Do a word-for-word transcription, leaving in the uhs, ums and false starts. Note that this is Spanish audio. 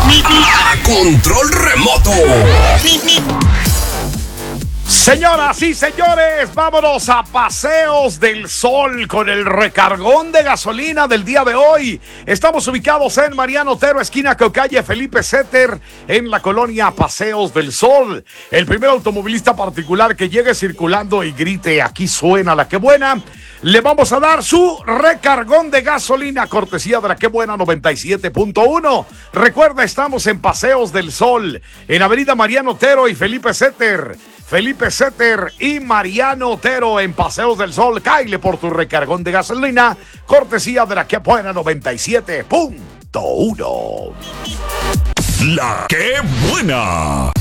a control remoto. Señoras y señores, vámonos a Paseos del Sol con el recargón de gasolina del día de hoy. Estamos ubicados en Mariano Otero, esquina con calle Felipe Setter, en la colonia Paseos del Sol. El primer automovilista particular que llegue circulando y grite "aquí suena la que buena", le vamos a dar su recargón de gasolina, cortesía de la que buena noventa y siete punto uno. Recuerda, estamos en Paseos del Sol, en Avenida Mariano Otero y Felipe Setter. Felipe Setter y Mariano Otero en Paseos del Sol. Cáile por tu recargón de gasolina, cortesía de la que buena noventa y siete punto uno. La que buena.